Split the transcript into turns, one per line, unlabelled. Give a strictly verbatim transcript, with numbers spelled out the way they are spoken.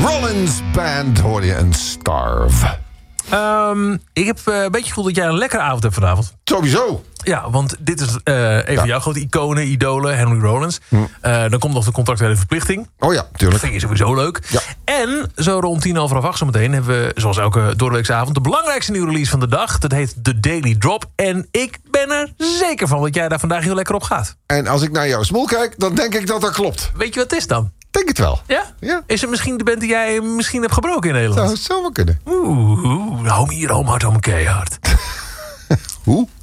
Rollins Band hoorde je een Starve.
Um, ik heb uh, een beetje het gevoel dat jij een lekkere avond hebt vanavond.
Sowieso.
Ja, want dit is uh, een van
ja.
jouw grote iconen, idolen, Henry Rollins. Hm. Uh, dan komt nog de contractuele verplichting.
Oh ja, tuurlijk.
Dat vind je sowieso leuk.
Ja.
En zo rond tien over half acht zometeen hebben we, zoals elke doordeweekse avond, de belangrijkste nieuwe release van de dag. Dat heet The Daily Drop. En ik ben er zeker van dat jij daar vandaag heel lekker op gaat.
En als ik naar jouw smoel kijk, dan denk ik dat dat klopt.
Weet je wat het is dan?
Denk het wel.
Ja?
Ja.
Is het misschien de band die jij misschien hebt gebroken in Nederland?
Zou het zo wel kunnen.
Oeh, home hier, home hard, home keihard.
Hoe?